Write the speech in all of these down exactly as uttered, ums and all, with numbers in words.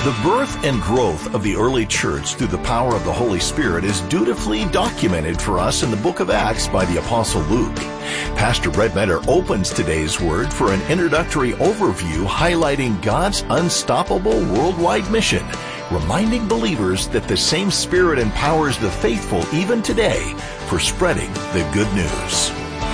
The birth and growth of the early church through the power of the Holy Spirit is dutifully documented for us in the book of Acts by the Apostle Luke. Pastor Brett Metter opens today's word for an introductory overview highlighting God's unstoppable worldwide mission, reminding believers that the same Spirit empowers the faithful even today for spreading the good news.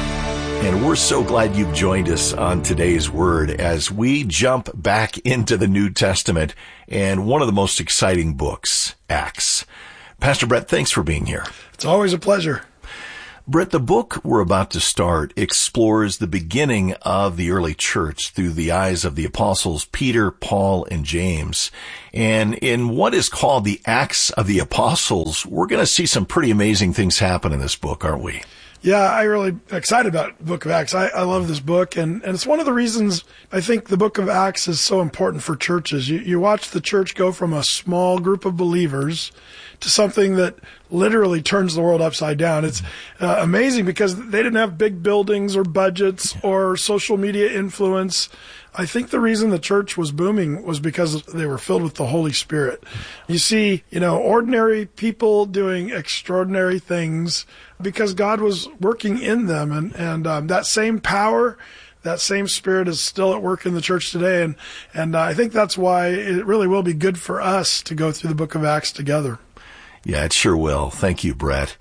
And we're so glad you've joined us on today's word as we jump back into the New Testament and one of the most exciting books, Acts. Pastor Brett, thanks for being here. It's always a pleasure. Brett, the book we're about to start explores the beginning of the early church through the eyes of the apostles Peter, Paul, and James. And in what is called the Acts of the Apostles, we're going to see some pretty amazing things happen in this book, aren't we? Yeah, I'm really excited about the book of Acts. I, I love this book, and, and it's one of the reasons I think the book of Acts is so important for churches. You, you watch the church go from a small group of believers to something that literally turns the world upside down. It's uh, amazing because they didn't have big buildings or budgets or social media influence. I think the reason the church was booming was because they were filled with the Holy Spirit. You see, you know, ordinary people doing extraordinary things because God was working in them. And, and um, that same power, that same Spirit is still at work in the church today. And, and uh, I think that's why it really will be good for us to go through the book of Acts together. Yeah, it sure will. Thank you, Brett.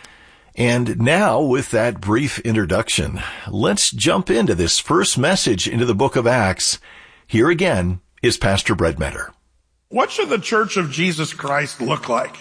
And now, with that brief introduction, let's jump into this first message into the book of Acts. Here again is Pastor Brett Metter. What should the Church of Jesus Christ look like?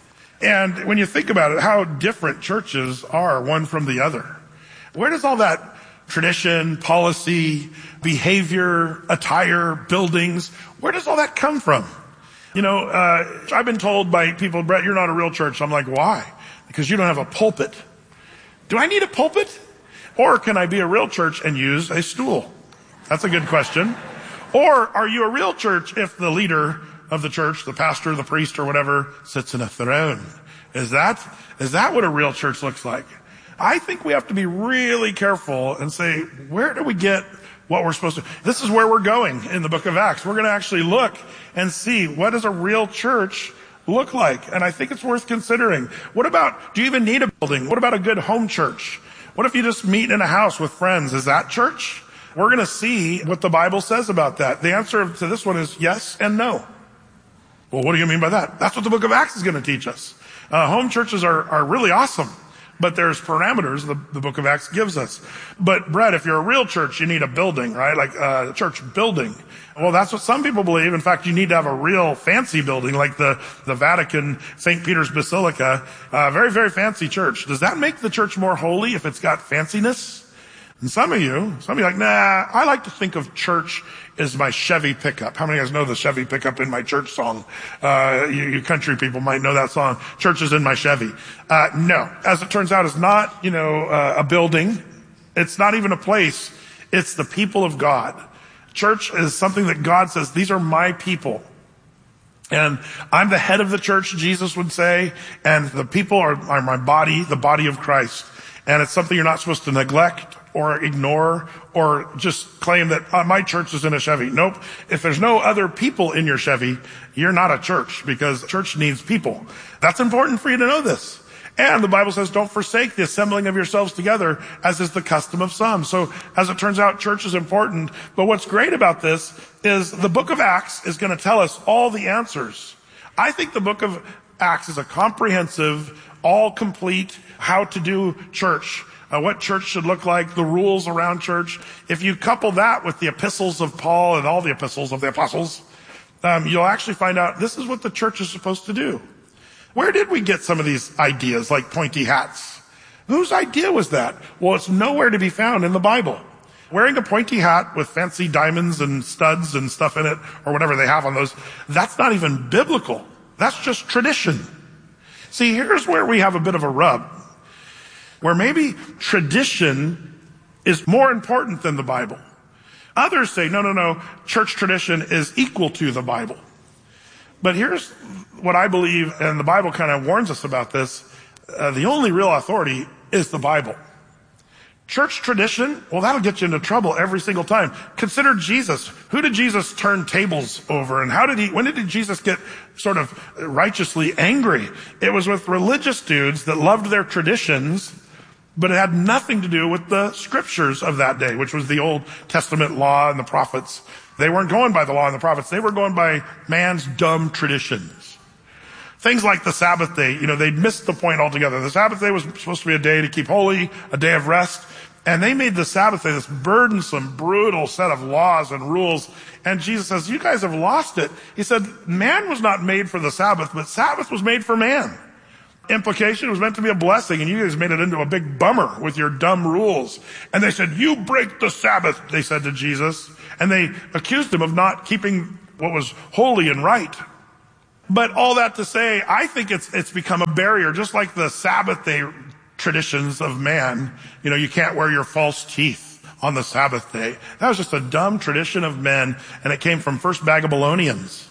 And when you think about it, how different churches are one from the other. Where does all that tradition, policy, behavior, attire, buildings, where does all that come from? You know, uh, I've been told by people, Brett, you're not a real church. I'm like, why? Because you don't have a pulpit. Do I need a pulpit? Or can I be a real church and use a stool? That's a good question. Or are you a real church if the leader of the church, the pastor, the priest, or whatever, sits in a throne? Is that, is that what a real church looks like? I think we have to be really careful and say, where do we get what we're supposed to? This is where we're going in the book of Acts. We're going to actually look and see what does a real church look like. And I think it's worth considering. What about, do you even need a building? What about a good home church? What if you just meet in a house with friends? Is that church? We're going to see what the Bible says about that. The answer to this one is yes and no. Well, what do you mean by that? That's what the book of Acts is going to teach us. Uh, home churches are, are really awesome, but there's parameters the, the book of Acts gives us. But Brett, if you're a real church, you need a building, right? Like a church building. Well, that's what some people believe. In fact, you need to have a real fancy building like the, the Vatican, Saint Peter's Basilica, a very, very fancy church. Does that make the church more holy if it's got fanciness? And some of you, some of you are like, nah, I like to think of church as my Chevy pickup. How many of you guys know the Chevy pickup in my church song? Uh, you, you country people might know that song. Church is in my Chevy. Uh, no, as it turns out, it's not, you know, uh, a building. It's not even a place. It's the people of God. Church is something that God says, these are my people. And I'm the head of the church, Jesus would say, and the people are, are my body, the body of Christ. And it's something you're not supposed to neglect or ignore or just claim that uh, my church is in a Chevy. Nope. If there's no other people in your Chevy, you're not a church because church needs people. That's important for you to know this. And the Bible says, don't forsake the assembling of yourselves together, as is the custom of some. So as it turns out, church is important. But what's great about this is the book of Acts is going to tell us all the answers. I think the book of Acts is a comprehensive, all complete, how to do church, uh, what church should look like, the rules around church. If you couple that with the epistles of Paul and all the epistles of the apostles, um, you'll actually find out this is what the church is supposed to do. Where did we get some of these ideas like pointy hats? Whose idea was that? Well, it's nowhere to be found in the Bible. Wearing a pointy hat with fancy diamonds and studs and stuff in it, or whatever they have on those, that's not even biblical. That's just tradition. See, here's where we have a bit of a rub, where maybe tradition is more important than the Bible. Others say, no, no, no, church tradition is equal to the Bible. But here's what I believe, and the Bible kind of warns us about this. Uh, the only real authority is the Bible. Church tradition, well, that'll get you into trouble every single time. Consider Jesus. Who did Jesus turn tables over? And how did he, when did Jesus get sort of righteously angry? It was with religious dudes that loved their traditions, but it had nothing to do with the scriptures of that day, which was the Old Testament law and the prophets. They weren't going by the law and the prophets. They were going by man's dumb traditions. Things like the Sabbath day, you know, they'd missed the point altogether. The Sabbath day was supposed to be a day to keep holy, a day of rest. And they made the Sabbath day this burdensome, brutal set of laws and rules. And Jesus says, you guys have lost it. He said, man was not made for the Sabbath, but Sabbath was made for man. Implication, it was meant to be a blessing, and you guys made it into a big bummer with your dumb rules. And they said, you break the Sabbath, they said to Jesus. And they accused him of not keeping what was holy and right. But all that to say, I think it's it's become a barrier, just like the Sabbath day traditions of man. You know, you can't wear your false teeth on the Sabbath day. That was just a dumb tradition of men, and it came from first Babylonians.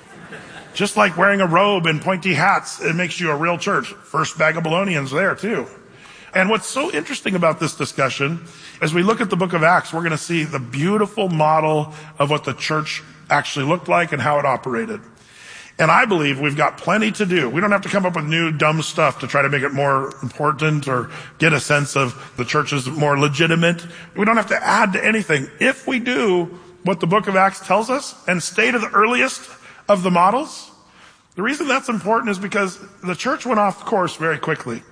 Just like wearing a robe and pointy hats, it makes you a real church. First Babylonians there too. And what's so interesting about this discussion, as we look at the book of Acts, we're going to see the beautiful model of what the church actually looked like and how it operated. And I believe we've got plenty to do. We don't have to come up with new dumb stuff to try to make it more important or get a sense of the church is more legitimate. We don't have to add to anything. If we do what the book of Acts tells us and stay to the earliest of the models, the reason that's important is because the church went off course very quickly.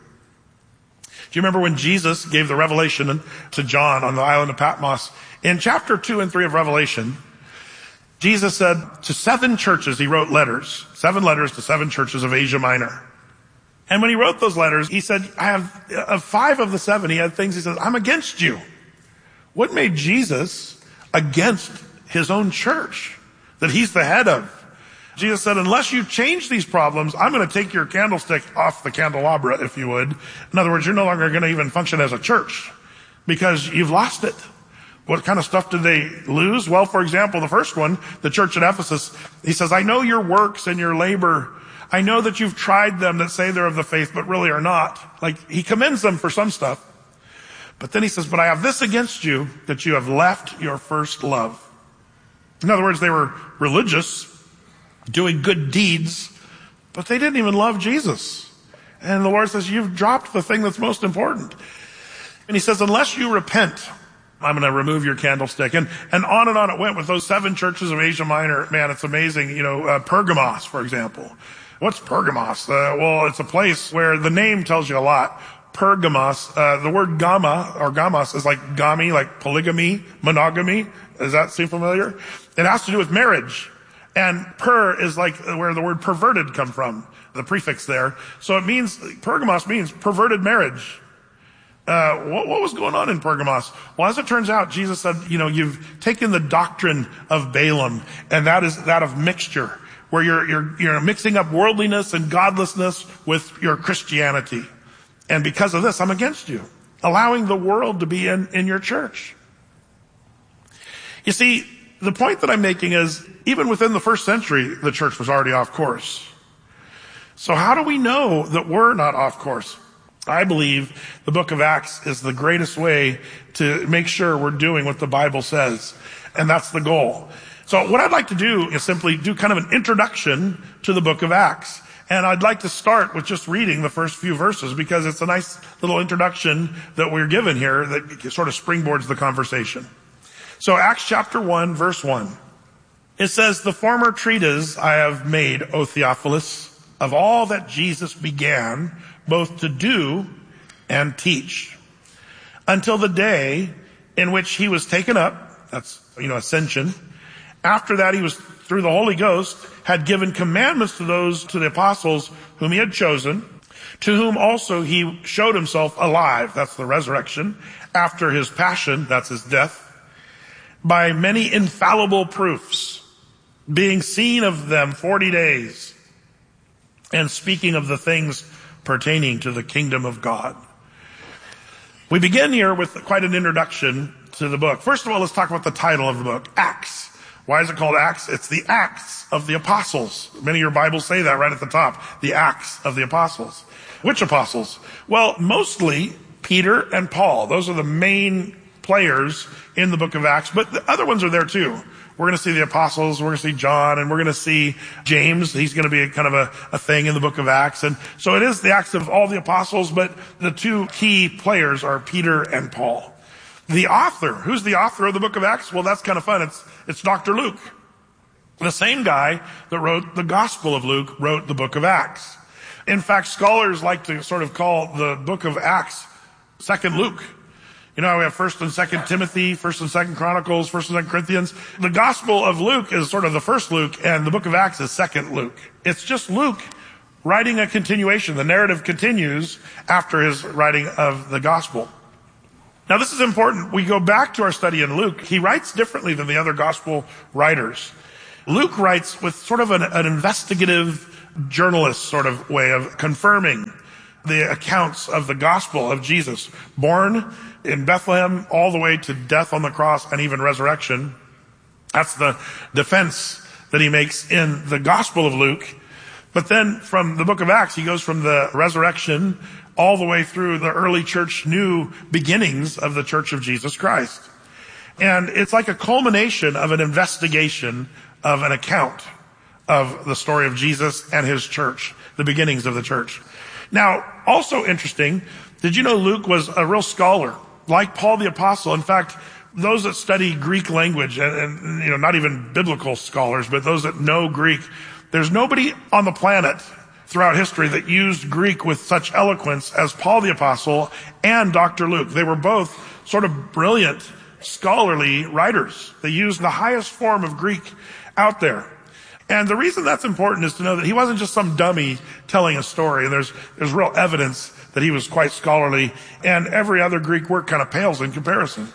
Do you remember when Jesus gave the revelation to John on the island of Patmos? In chapter two and three of Revelation, Jesus said to seven churches, he wrote letters, seven letters to seven churches of Asia Minor. And when he wrote those letters, he said, I have, of five of the seven, he had things, he said, I'm against you. What made Jesus against his own church that he's the head of? Jesus said, unless you change these problems, I'm going to take your candlestick off the candelabra, if you would. In other words, you're no longer going to even function as a church because you've lost it. What kind of stuff did they lose? Well, for example, the first one, the church at Ephesus, he says, I know your works and your labor. I know that you've tried them that say they're of the faith, but really are not. Like, he commends them for some stuff. But then he says, but I have this against you, that you have left your first love. In other words, they were religious, doing good deeds, but they didn't even love Jesus. And the Lord says, you've dropped the thing that's most important. And he says, unless you repent, I'm going to remove your candlestick. And, and on and on it went with those seven churches of Asia Minor. Man, it's amazing. You know, uh, Pergamos, for example. What's Pergamos? Uh, well, it's a place where the name tells you a lot. Pergamos, uh, the word gamma or gamos is like gami, like polygamy, monogamy. Does that seem familiar? It has to do with marriage. And per is like where the word perverted come from, the prefix there. So it means, Pergamos means perverted marriage. Uh, what, what was going on in Pergamos? Well, as it turns out, Jesus said, you know, you've taken the doctrine of Balaam, and that is that of mixture, where you're, you're, you're mixing up worldliness and godlessness with your Christianity. And because of this, I'm against you, allowing the world to be in, in your church. You see, the point that I'm making is, even within the first century, the church was already off course. So how do we know that we're not off course? I believe the book of Acts is the greatest way to make sure we're doing what the Bible says. And that's the goal. So what I'd like to do is simply do kind of an introduction to the book of Acts. And I'd like to start with just reading the first few verses because it's a nice little introduction that we're given here that sort of springboards the conversation. So Acts chapter one, verse one. It says, the former treatise I have made, O Theophilus, of all that Jesus began both to do and teach, until the day in which he was taken up, that's, you know, ascension. After that, he was, through the Holy Ghost, had given commandments to those, to the apostles whom he had chosen, to whom also he showed himself alive, that's the resurrection, after his passion, that's his death, by many infallible proofs, being seen of them forty days, and speaking of the things pertaining to the kingdom of God. We begin here with quite an introduction to the book. First of all, let's talk about the title of the book, Acts. Why is it called Acts? It's the Acts of the Apostles. Many of your Bibles say that right at the top, the Acts of the Apostles. Which apostles? Well, mostly Peter and Paul. Those are the main players in the book of Acts, but the other ones are there too. We're going to see the apostles, we're going to see John, and we're going to see James. He's going to be a, kind of a, a thing in the book of Acts. And so it is the Acts of all the apostles, but the two key players are Peter and Paul. The author, who's the author of the book of Acts? Well, that's kind of fun. It's, it's Doctor Luke. The same guy that wrote the Gospel of Luke wrote the book of Acts. In fact, scholars like to sort of call the book of Acts Second Luke. You know, we have First and Second Timothy, First and Second Chronicles, First and Second Corinthians. The Gospel of Luke is sort of the first Luke, and the book of Acts is Second Luke. It's just Luke writing a continuation. The narrative continues after his writing of the Gospel. Now, this is important. We go back to our study in Luke. He writes differently than the other Gospel writers. Luke writes with sort of an, an investigative journalist sort of way of confirming the accounts of the gospel of Jesus, born in Bethlehem all the way to death on the cross and even resurrection. That's the defense that he makes in the Gospel of Luke. But then from the book of Acts, he goes from the resurrection all the way through the early church, new beginnings of the Church of Jesus Christ. And it's like a culmination of an investigation of an account of the story of Jesus and his church, the beginnings of the church. Now, also interesting, did you know Luke was a real scholar, like Paul the Apostle? In fact, those that study Greek language, and, and you know, not even biblical scholars, but those that know Greek, there's nobody on the planet throughout history that used Greek with such eloquence as Paul the Apostle and Doctor Luke. They were both sort of brilliant, scholarly writers. They used the highest form of Greek out there. And the reason that's important is to know that he wasn't just some dummy telling a story. There's, there's real evidence that he was quite scholarly, and every other Greek work kind of pales in comparison.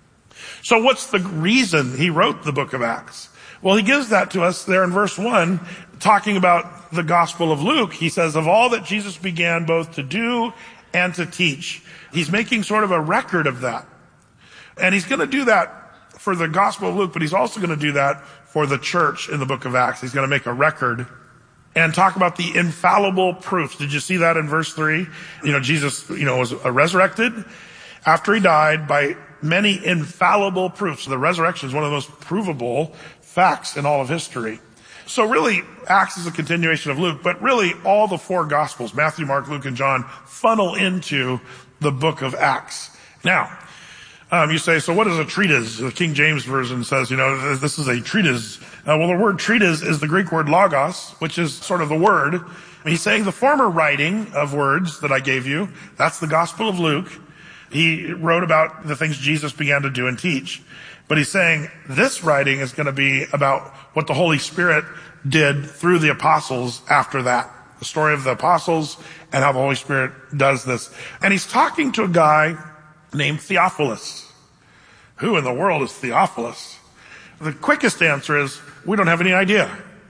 So what's the reason he wrote the book of Acts? Well, he gives that to us there in verse one, talking about the Gospel of Luke. He says, of all that Jesus began both to do and to teach. He's making sort of a record of that. And he's going to do that for the Gospel of Luke, but he's also going to do that for the church in the book of Acts. He's going to make a record and talk about the infallible proofs. Did you see that in verse three? You know, Jesus, you know, was resurrected after he died by many infallible proofs. So the resurrection is one of the most provable facts in all of history. So really, Acts is a continuation of Luke, but really all the four Gospels, Matthew, Mark, Luke, and John, funnel into the book of Acts. Now, Um, you say, so what is a treatise? The King James Version says, you know, this is a treatise. Uh, well, the word treatise is the Greek word logos, which is sort of the word. And he's saying the former writing of words that I gave you, that's the Gospel of Luke. He wrote about the things Jesus began to do and teach. But he's saying this writing is going to be about what the Holy Spirit did through the apostles after that. The story of the apostles and how the Holy Spirit does this. And he's talking to a guy named Theophilus. Who in the world is Theophilus? The quickest answer is, we don't have any idea.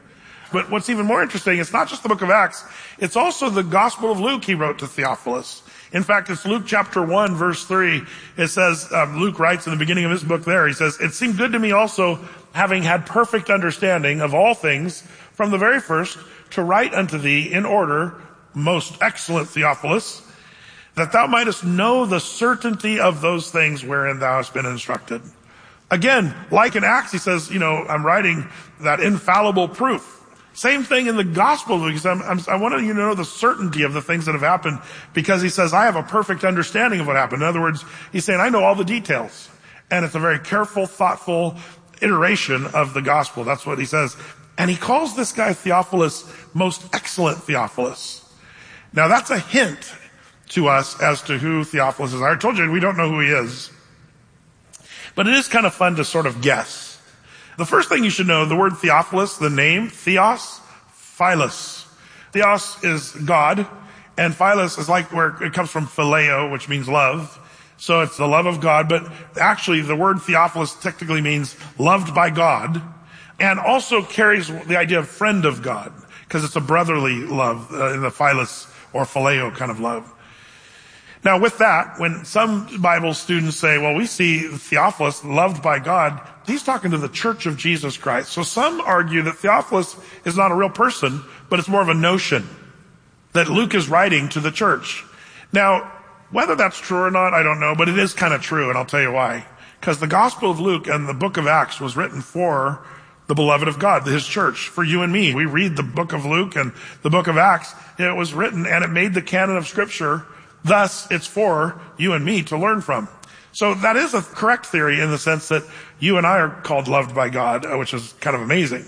But what's even more interesting, it's not just the book of Acts, it's also the Gospel of Luke he wrote to Theophilus. In fact, it's Luke chapter one, verse three. It says, um, Luke writes in the beginning of his book there, he says, it seemed good to me also, having had perfect understanding of all things from the very first, to write unto thee in order, most excellent Theophilus, that thou mightest know the certainty of those things wherein thou hast been instructed. Again, like in Acts, he says, you know, I'm writing that infallible proof. Same thing in the Gospel, because I'm, I'm, I want you to know the certainty of the things that have happened, because he says, I have a perfect understanding of what happened. In other words, he's saying, I know all the details. And it's a very careful, thoughtful iteration of the Gospel. That's what he says. And he calls this guy Theophilus, most excellent Theophilus. Now that's a hint to us as to who Theophilus is. I told you we don't know who he is. But it is kind of fun to sort of guess. The first thing you should know, the word Theophilus, the name, Theos, Philos. Theos is God, and Philos is like where it comes from phileo, which means love. So it's the love of God, but actually the word Theophilus technically means loved by God, and also carries the idea of friend of God, because it's a brotherly love uh, in the Philos or phileo kind of love. Now with that, when some Bible students say, well, we see Theophilus loved by God, he's talking to the Church of Jesus Christ. So some argue that Theophilus is not a real person, but it's more of a notion that Luke is writing to the church. Now, Whether that's true or not, I don't know, but it is kind of true, and I'll tell you why. Because the Gospel of Luke and the book of Acts was written for the beloved of God, his church, for you and me. We read the book of Luke and the book of Acts. It was written and it made the canon of Scripture. Thus, it's for you and me to learn from. So that is a correct theory in the sense that you and I are called loved by God, which is kind of amazing.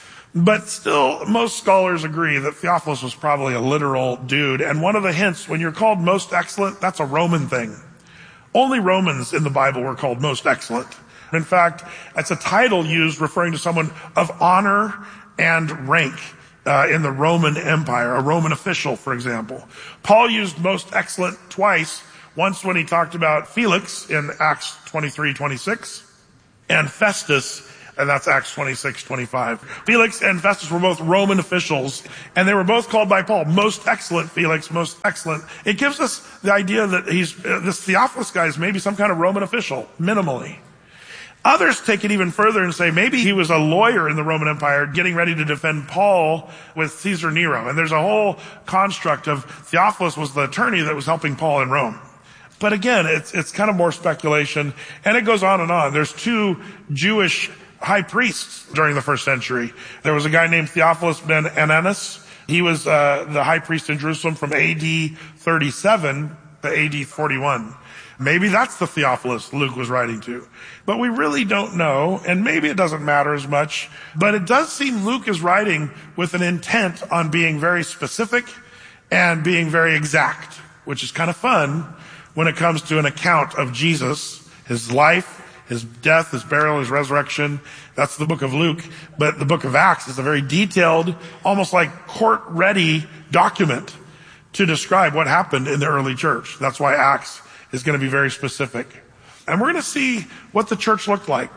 But still, most scholars agree that Theophilus was probably a literal dude. And one of the hints, when you're called most excellent, that's a Roman thing. Only Romans in the Bible were called most excellent. In fact, it's a title used referring to someone of honor and rank uh, in the Roman Empire, a Roman official, for example. Paul used most excellent twice, once when he talked about Felix in Acts twenty-three twenty-six, and Festus, and that's Acts twenty-six twenty-five. Felix and Festus were both Roman officials, and they were both called by Paul, most excellent Felix, most excellent. It gives us the idea that he's, uh, this Theophilus guy is maybe some kind of Roman official, minimally. Others take it even further and say maybe he was a lawyer in the Roman Empire getting ready to defend Paul with Caesar Nero. And there's a whole construct of Theophilus was the attorney that was helping Paul in Rome. But again, it's, it's kind of more speculation, and it goes on and on. There's two Jewish high priests during the first century. There was a guy named Theophilus ben Ananus. He was uh, the high priest in Jerusalem from A D thirty-seven to A D forty-one. Maybe that's the Theophilus Luke was writing to. But we really don't know, and maybe it doesn't matter as much. But it does seem Luke is writing with an intent on being very specific and being very exact, which is kind of fun when it comes to an account of Jesus, his life, his death, his burial, his resurrection. That's the book of Luke. But the book of Acts is a very detailed, almost like court-ready document to describe what happened in the early church. That's why Acts is going to be very specific. And we're going to see what the church looked like.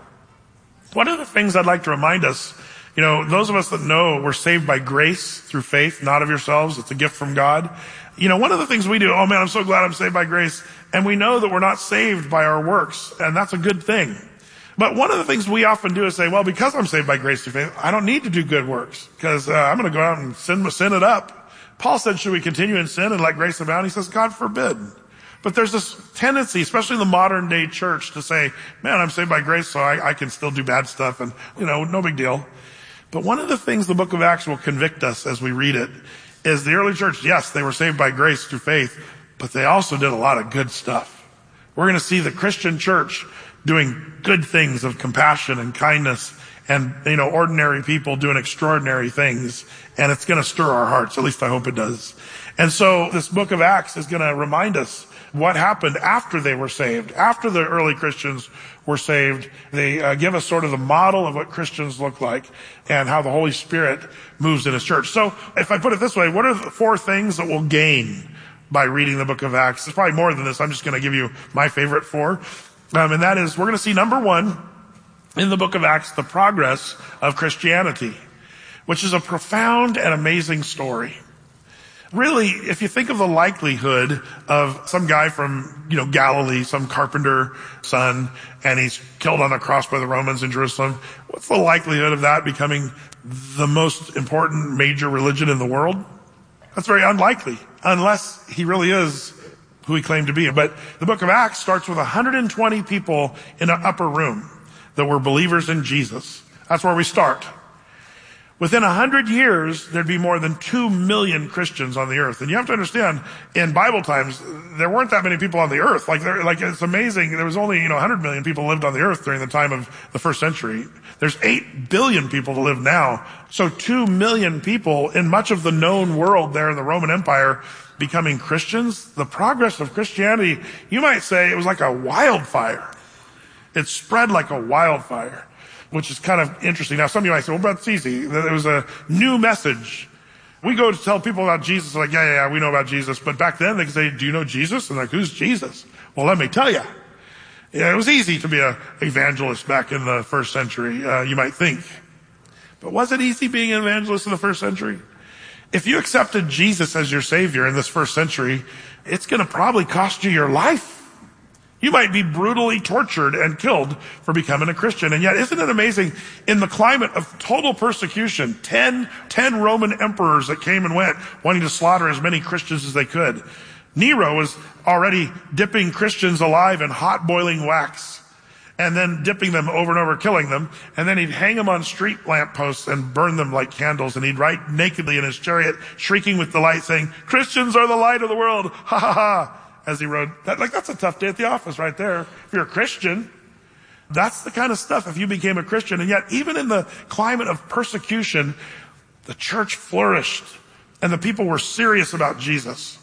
One of the things I'd like to remind us, you know, those of us that know we're saved by grace through faith, not of yourselves. It's a gift from God. You know, one of the things we do, oh man, I'm so glad I'm saved by grace. And we know that we're not saved by our works. And that's a good thing. But one of the things we often do is say, well, because I'm saved by grace through faith, I don't need to do good works because uh, I'm going to go out and sin, sin it up. Paul said, should we continue in sin and let grace abound? He says, God forbid. But there's this tendency, especially in the modern day church, to say, man, I'm saved by grace, so I, I can still do bad stuff and, you know, no big deal. But one of the things the book of Acts will convict us as we read it is the early church, yes, they were saved by grace through faith, but they also did a lot of good stuff. We're going to see the Christian church doing good things of compassion and kindness and, you know, ordinary people doing extraordinary things. And it's going to stir our hearts. At least I hope it does. And so this book of Acts is going to remind us what happened after they were saved. After the early Christians were saved, they uh, give us sort of the model of what Christians look like and how the Holy Spirit moves in his church. So if I put it this way, what are the four things that we'll gain by reading the book of Acts? There's probably more than this. I'm just going to give you my favorite four. Um, and that is, we're going to see, number one, in the book of Acts, the progress of Christianity, which is a profound and amazing story. Really, if you think of the likelihood of some guy from, you know, Galilee, some carpenter son, and he's killed on a cross by the Romans in Jerusalem, what's the likelihood of that becoming the most important major religion in the world? That's very unlikely, unless he really is who he claimed to be. But the book of Acts starts with one hundred twenty people in an upper room that were believers in Jesus. That's where we start. Within a hundred years, there'd be more than two million Christians on the earth. And you have to understand, in Bible times, there weren't that many people on the earth. Like, like it's amazing. There was only, you know, one hundred million people lived on the earth during the time of the first century. There's eight billion people to live now. So two million people in much of the known world there in the Roman Empire becoming Christians. The progress of Christianity, you might say it was like a wildfire. It spread like a wildfire, which is kind of interesting. Now, some of you might say, well, but it's easy. There was a new message. We go to tell people about Jesus, like, yeah, yeah, yeah, we know about Jesus. But back then, they could say, do you know Jesus? And like, who's Jesus? Well, let me tell you. Yeah, it was easy to be an evangelist back in the first century, uh, you might think. But was it easy being an evangelist in the first century? If you accepted Jesus as your Savior in this first century, it's going to probably cost you your life. You might be brutally tortured and killed for becoming a Christian. And yet, isn't it amazing, in the climate of total persecution, ten, ten Roman emperors that came and went, wanting to slaughter as many Christians as they could, Nero was already dipping Christians alive in hot boiling wax and then dipping them over and over, killing them. And then he'd hang them on street lampposts and burn them like candles. And he'd ride nakedly in his chariot, shrieking with delight, saying, Christians are the light of the world. Ha ha ha. As he rode. That, like, that's a tough day at the office right there. If you're a Christian, that's the kind of stuff if you became a Christian. And yet, even in the climate of persecution, the church flourished and the people were serious about Jesus.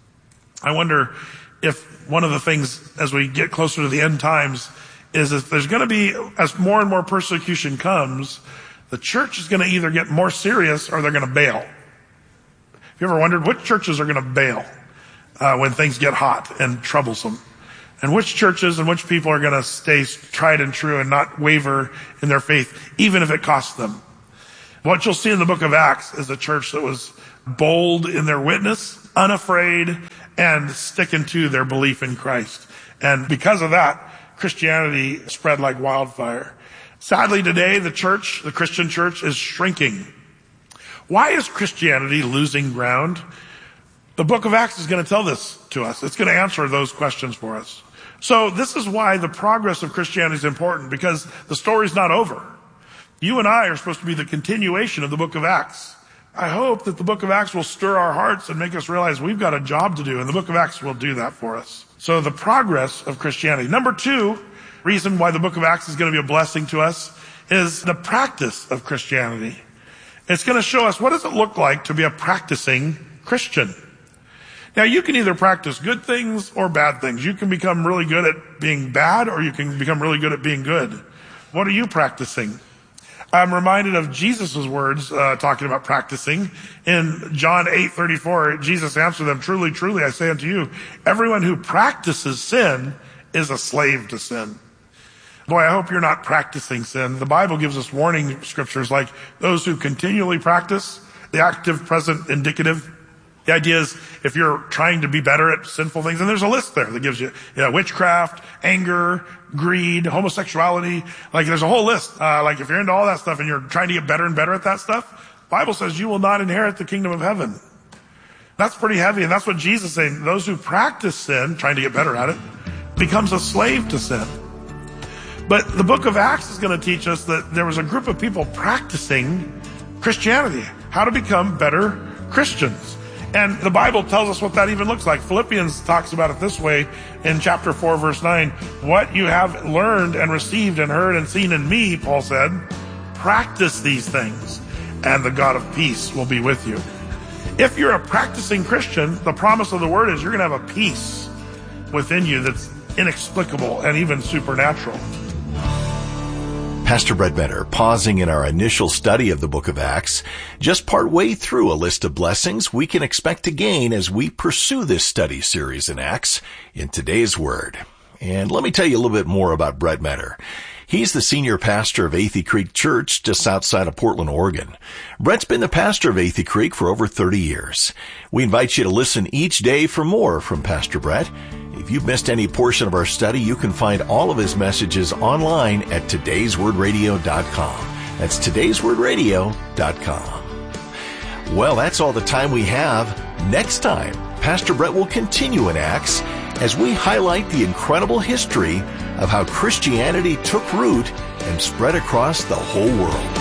I wonder if one of the things as we get closer to the end times is if there's going to be, as more and more persecution comes, the church is going to either get more serious or they're going to bail. Have you ever wondered which churches are going to bail uh, when things get hot and troublesome? And which churches and which people are going to stay tried and true and not waver in their faith, even if it costs them? What you'll see in the book of Acts is a church that was bold in their witness, unafraid, and sticking to their belief in Christ. And because of that, Christianity spread like wildfire. Sadly, today, the church, the Christian church, is shrinking. Why is Christianity losing ground? The book of Acts is going to tell this to us. It's going to answer those questions for us. So this is why the progress of Christianity is important, because the story's not over. You and I are supposed to be the continuation of the book of Acts. I hope that the book of Acts will stir our hearts and make us realize we've got a job to do, and the book of Acts will do that for us. So the progress of Christianity. Number two reason why the book of Acts is going to be a blessing to us is the practice of Christianity. It's going to show us what does it look like to be a practicing Christian. Now, you can either practice good things or bad things. You can become really good at being bad, or you can become really good at being good. What are you practicing? I'm reminded of Jesus' words uh, talking about practicing. In John eight thirty-four, Jesus answered them, Truly, truly, I say unto you, everyone who practices sin is a slave to sin. Boy, I hope you're not practicing sin. The Bible gives us warning scriptures like those who continually practice, the active, present, indicative. The idea is if you're trying to be better at sinful things, and there's a list there that gives you, you know, witchcraft, anger, greed, homosexuality. Like there's a whole list. Uh, like if you're into all that stuff and you're trying to get better and better at that stuff, the Bible says you will not inherit the kingdom of heaven. That's pretty heavy. And that's what Jesus is saying. Those who practice sin, trying to get better at it, becomes a slave to sin. But the book of Acts is going to teach us that there was a group of people practicing Christianity, how to become better Christians. And the Bible tells us what that even looks like. Philippians talks about it this way in chapter four, verse nine. What you have learned and received and heard and seen in me, Paul said, practice these things, and the God of peace will be with you. If you're a practicing Christian, the promise of the word is you're going to have a peace within you that's inexplicable and even supernatural. Pastor Brett Benner pausing in our initial study of the book of Acts, just part way through a list of blessings we can expect to gain as we pursue this study series in Acts in today's Word. And let me tell you a little bit more about Brett Benner. He's the senior pastor of Athey Creek Church just outside of Portland, Oregon. Brett's been the pastor of Athey Creek for over thirty years. We invite you to listen each day for more from Pastor Brett. If you've missed any portion of our study, you can find all of his messages online at todays word radio dot com. That's todays word radio dot com. Well, that's all the time we have. Next time, Pastor Brett will continue in Acts as we highlight the incredible history of how Christianity took root and spread across the whole world.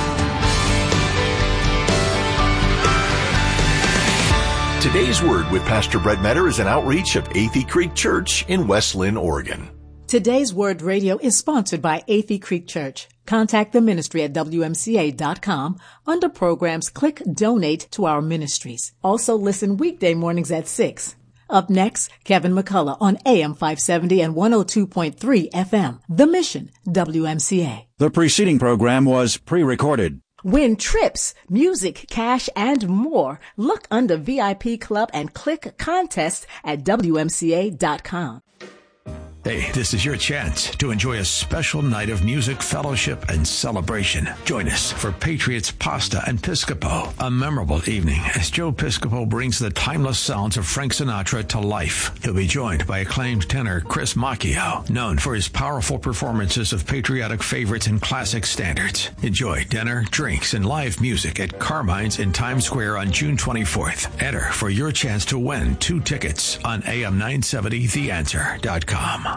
Today's Word with Pastor Brett Metter is an outreach of Athey Creek Church in West Linn, Oregon. Today's Word Radio is sponsored by Athey Creek Church. Contact the ministry at W M C A dot com. Under programs, click Donate to our ministries. Also listen weekday mornings at six. Up next, Kevin McCullough on A M five seventy and one oh two point three F M. The Mission, W M C A. The preceding program was pre-recorded. Win trips, music, cash, and more. Look under V I P Club and click Contest at W M C A dot com. Hey, this is your chance to enjoy a special night of music, fellowship, and celebration. Join us for Patriots Pasta and Piscopo, a memorable evening as Joe Piscopo brings the timeless sounds of Frank Sinatra to life. He'll be joined by acclaimed tenor Chris Macchio, known for his powerful performances of patriotic favorites and classic standards. Enjoy dinner, drinks, and live music at Carmine's in Times Square on June twenty-fourth. Enter for your chance to win two tickets on A M nine seventy the answer dot com.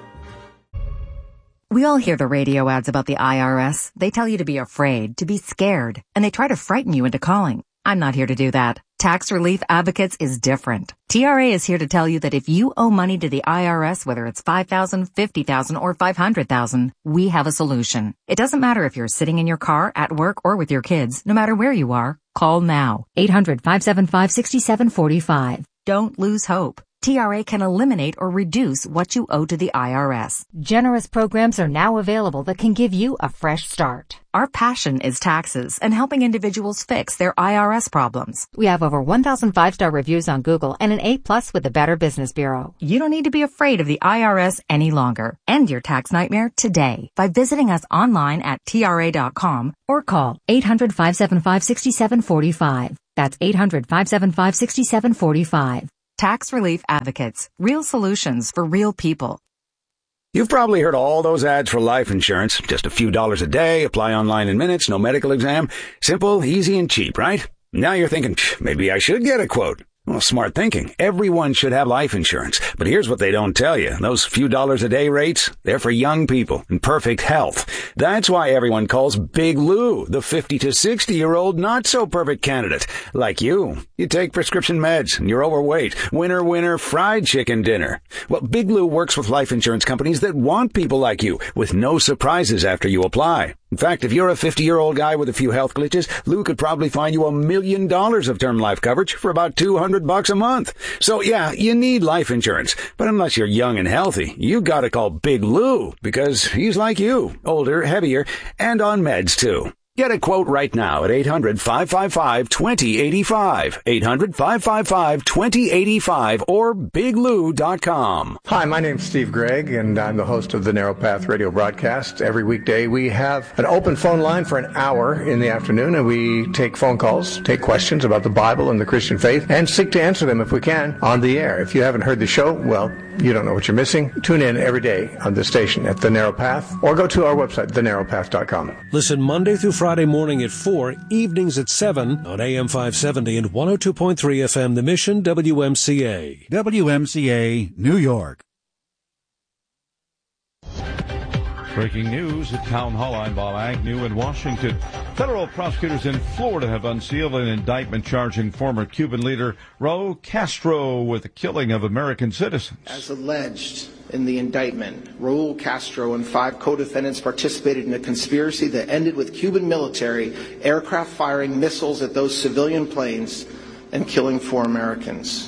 We all hear the radio ads about the I R S. They tell you to be afraid, to be scared, and they try to frighten you into calling. I'm not here to do that. Tax Relief Advocates is different. T R A is here to tell you that if you owe money to the I R S, whether it's five thousand dollars, fifty thousand dollars, or five hundred thousand dollars, we have a solution. It doesn't matter if you're sitting in your car, at work, or with your kids. No matter where you are, call now. eight hundred, five seven five, six seven four five. Don't lose hope. T R A can eliminate or reduce what you owe to the I R S. Generous programs are now available that can give you a fresh start. Our passion is taxes and helping individuals fix their I R S problems. We have over one thousand five-star reviews on Google and an A plus with the Better Business Bureau. You don't need to be afraid of the I R S any longer. End your tax nightmare today by visiting us online at T R A dot com or call eight hundred, five seven five, six seven four five. That's eight hundred, five seven five, six seven four five. Tax Relief Advocates. Real solutions for real people. You've probably heard all those ads for life insurance. Just a few dollars a day, apply online in minutes, no medical exam. Simple, easy, and cheap, right? Now you're thinking, maybe I should get a quote. Well, smart thinking. Everyone should have life insurance. But here's what they don't tell you. Those few dollars a day rates, they're for young people in perfect health. That's why everyone calls Big Lou the fifty to sixty year old not so perfect candidate. Like you. You take prescription meds and you're overweight. Winner, winner, fried chicken dinner. Well, Big Lou works with life insurance companies that want people like you with no surprises after you apply. In fact, if you're a fifty-year-old guy with a few health glitches, Lou could probably find you a million dollars of term life coverage for about two hundred bucks a month. So yeah, you need life insurance. But unless you're young and healthy, you gotta call Big Lou because he's like you, older, heavier, and on meds too. Get a quote right now at eight hundred, five five five, two zero eight five, eight hundred, five five five, two zero eight five, or big lou dot com. Hi, my name's Steve Gregg, and I'm the host of the Narrow Path radio broadcast. Every weekday we have an open phone line for an hour in the afternoon, and we take phone calls, take questions about the Bible and the Christian faith, and seek to answer them if we can on the air. If you haven't heard the show, well, you don't know what you're missing. Tune in every day on this station at The Narrow Path, or go to our website, the narrow path dot com. Listen Monday through Friday morning at four, evenings at seven on A M five seventy and one oh two point three F M, The Mission, W M C A. W M C A, New York. Breaking news at Town Hall. I'm Bob Agnew in Washington. Federal prosecutors in Florida have unsealed an indictment charging former Cuban leader Raul Castro with the killing of American citizens. As alleged in the indictment, Raul Castro and five co-defendants participated in a conspiracy that ended with Cuban military aircraft firing missiles at those civilian planes and killing four Americans.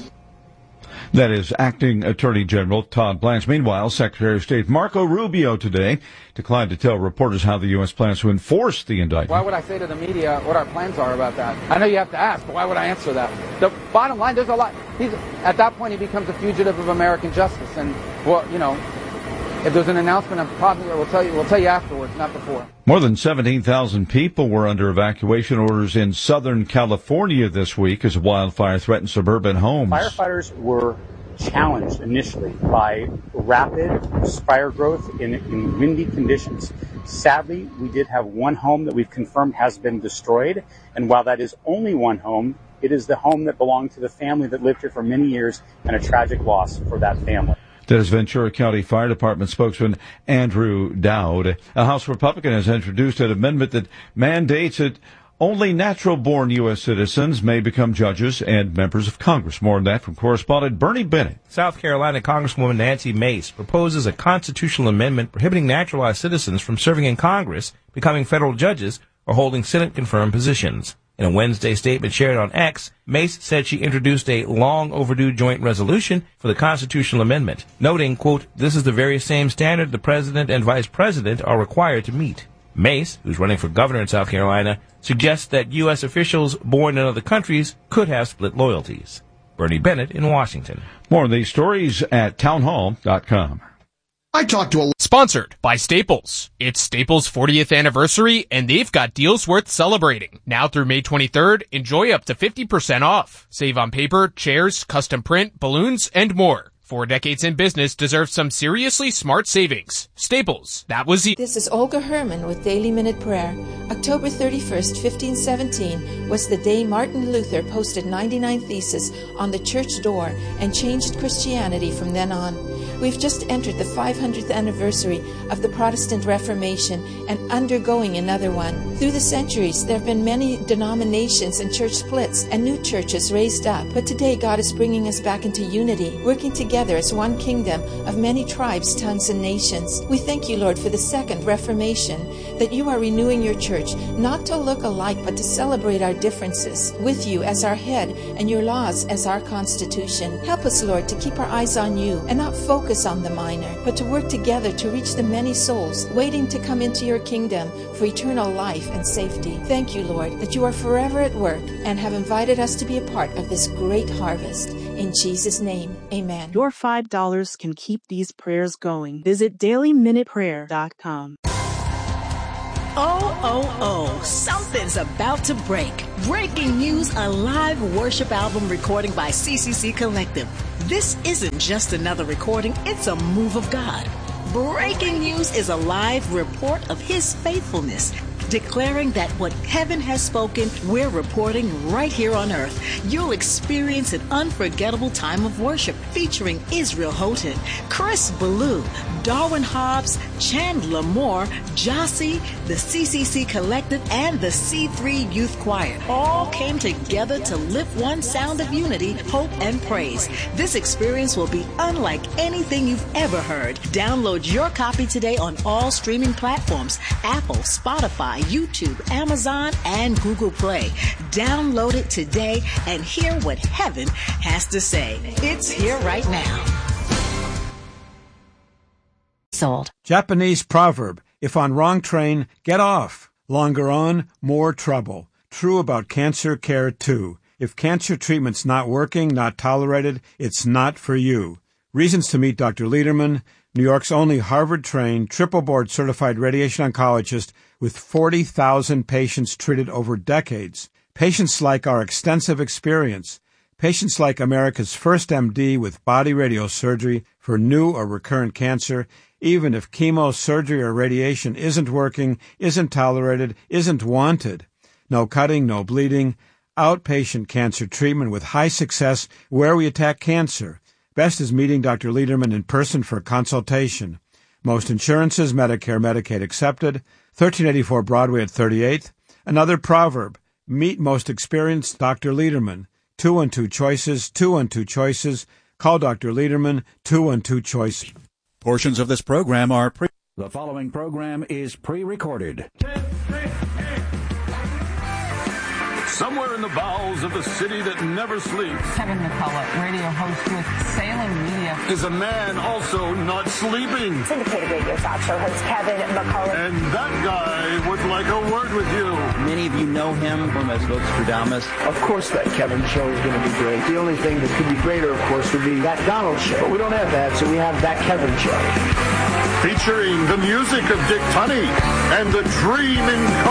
That is Acting Attorney General Todd Blanche. Meanwhile, Secretary of State Marco Rubio today declined to tell reporters how the U S plans to enforce the indictment. Why would I say to the media what our plans are about that? I know you have to ask, but why would I answer that? The bottom line, there's a lot. He's, at that point, he becomes a fugitive of American justice. And, well, you know, if there's an announcement, I'm probably, we'll tell you, we'll tell you afterwards, not before. More than seventeen thousand people were under evacuation orders in Southern California this week as a wildfire threatened suburban homes. Firefighters were challenged initially by rapid fire growth in, in windy conditions. Sadly, we did have one home that we've confirmed has been destroyed. And while that is only one home, it is the home that belonged to the family that lived here for many years, and a tragic loss for that family. That is Ventura County Fire Department spokesman Andrew Dowd. A House Republican has introduced an amendment that mandates that only natural-born U S citizens may become judges and members of Congress. More on that from correspondent Bernie Bennett. South Carolina Congresswoman Nancy Mace proposes a constitutional amendment prohibiting naturalized citizens from serving in Congress, becoming federal judges, or holding Senate-confirmed positions. In a Wednesday statement shared on X, Mace said she introduced a long-overdue joint resolution for the constitutional amendment, noting, quote, "This is the very same standard the president and vice president are required to meet." Mace, who's running for governor in South Carolina, suggests that U S officials born in other countries could have split loyalties. Bernie Bennett in Washington. More of these stories at townhall dot com. I talked to a... Sponsored by Staples. It's Staples' fortieth anniversary, and they've got deals worth celebrating. Now through May twenty-third, enjoy up to fifty percent off. Save on paper, chairs, custom print, balloons, and more. Four decades in business deserves some seriously smart savings. Staples. That was easy. This is Olga Herman with Daily Minute Prayer. October thirty-first, fifteen seventeen was the day Martin Luther posted ninety-nine Theses on the church door and changed Christianity from then on. We've just entered the five hundredth anniversary of the Protestant Reformation and undergoing another one. Through the centuries, there have been many denominations and church splits and new churches raised up. But today, God is bringing us back into unity, working together as one kingdom of many tribes, tongues, and nations. We thank you, Lord, for the second Reformation, that you are renewing your church, not to look alike, but to celebrate our differences, with you as our head and your laws as our constitution. Help us, Lord, to keep our eyes on you and not focus on the minor, but to work together to reach the many souls waiting to come into your kingdom for eternal life and safety. Thank you, Lord, that you are forever at work and have invited us to be a part of this great harvest. In Jesus' name, amen. Your five dollars can keep these prayers going. Visit daily minute prayer dot com. Oh, oh, oh, something's about to break. Breaking news, a live worship album recording by C C C Collective. This isn't just another recording, it's a move of God. Breaking news is a live report of his faithfulness, declaring that what heaven has spoken, we're reporting right here on earth. You'll experience an unforgettable time of worship featuring Israel Houghton, Chris Ballou, Darwin Hobbs, Chandler Moore, Jossie, the C C C Collective, and the C three Youth Choir all came together to lift one sound of unity, hope, and praise. This experience will be unlike anything you've ever heard. Download your copy today on all streaming platforms: Apple, Spotify, YouTube, Amazon, and Google Play. Download it today and hear what heaven has to say. It's here right now. Sold. Japanese proverb, if on wrong train, get off. Longer on, more trouble. True about cancer care, too. If cancer treatment's not working, not tolerated, it's not for you. Reasons to meet Doctor Lederman, New York's only Harvard-trained, triple-board certified radiation oncologist with forty thousand patients treated over decades. Patients like our extensive experience. Patients like America's first M D with body radiosurgery for new or recurrent cancer, even if chemo, surgery, or radiation isn't working, isn't tolerated, isn't wanted. No cutting, no bleeding. Outpatient cancer treatment with high success where we attack cancer. Best is meeting Doctor Lederman in person for a consultation. Most insurances, Medicare, Medicaid accepted. thirteen eighty-four Broadway at thirty-eighth. Another proverb, meet most experienced Doctor Lederman. Two one two choices, two one two choices. Call Doctor Lederman, two one two choices. Portions of this program are pre- The following program is pre-recorded. Somewhere in the bowels of the city that never sleeps, Kevin McCullough, radio host with Salem Media, is a man also not sleeping. Syndicated radio talk show host Kevin McCullough. And that guy would like a word with you. Many of you know him from as Nostradamus. Of course that Kevin show is going to be great. The only thing that could be greater, of course, would be that Donald show. But we don't have that, so we have that Kevin show. Featuring the music of Dick Tunney and the dream in